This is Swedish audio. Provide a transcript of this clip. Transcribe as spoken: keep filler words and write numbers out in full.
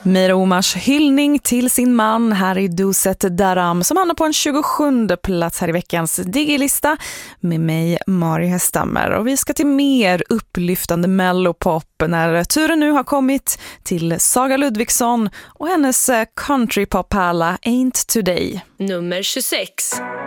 Mira Omars hyllning till sin man här i Duset Daram som hamnar på en tjugosjunde plats här i veckans Digilista med mig, Mari Hästammer. Och vi ska till mer upplyftande mellopop när turen nu har kommit till Saga Ludvigsson och hennes countrypop-pärla Ain't Today. Nummer tjugosex.